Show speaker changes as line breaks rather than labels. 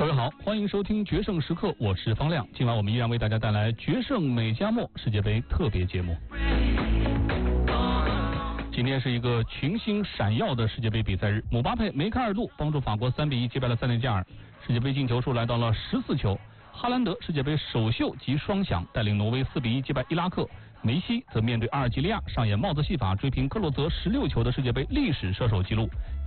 各位好，欢迎收听决胜时刻，我是方亮。今晚我们依然为大家带来决胜美加墨世界杯特别节目。今天是一个群星闪耀的世界杯比赛日，姆巴佩、梅开二度，帮助法国3-1击败了塞内加尔，世界杯进球数来到了14球。哈兰德世界杯首秀及双响，带领挪威4-1击败伊拉克。梅西则面对阿尔及利亚上演帽子戏法，追平克洛泽16球的世界杯历史射手纪录。